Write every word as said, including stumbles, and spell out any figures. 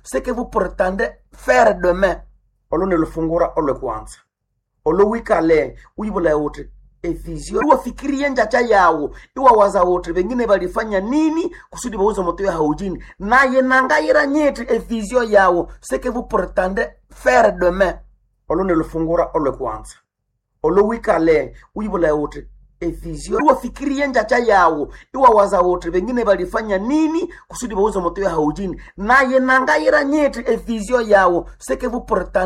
ce que vous prétendez faire demain. Olo nilifungura ole kwanza. Olo wikale uibula yote efizio. Iwa fikiria njacha yao. Iwa waza wote wengine walifanya nini kusudi bauza moto ya haujini. Na yenangaira nyeti efizio yao. Ce que vous prétendez faire demain. Olo nilifungura ole kwanza. Olo wikale uibula yote efizio. Iwa fikiria njacha yao. Iwa waza wote wengine walifanya nini kusudi bauza moto ya haujini. Na yenangaira nyeti efizio yao. Ce que vous prétendez